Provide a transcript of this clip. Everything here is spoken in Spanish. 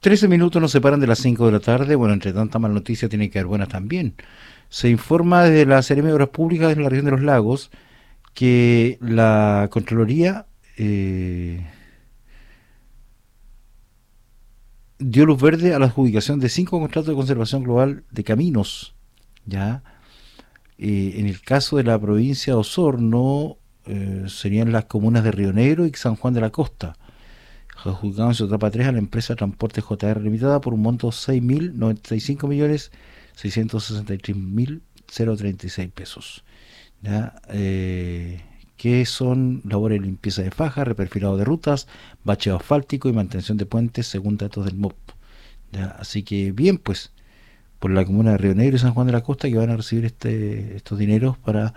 13 minutos nos separan de las 5 de la tarde. Bueno, entre tanta mal noticia tiene que haber buenas también. Se informa desde la Seremia de Obras Públicas en la región de los lagos que la Contraloría dio luz verde a la adjudicación de 5 contratos de conservación global de caminos. Ya, en el caso de la provincia de Osorno, serían las comunas de Río Negro y San Juan de la Costa. Adjudicado en su etapa 3 a la empresa Transporte JR Limitada por un monto de 6.095.663.036 pesos. ¿Ya? Que son labores de limpieza de faja, reperfilado de rutas, bacheo asfáltico y mantención de puentes según datos del MOP. ¿Ya? Así que bien, pues, por la comuna de Río Negro y San Juan de la Costa que van a recibir estos dineros para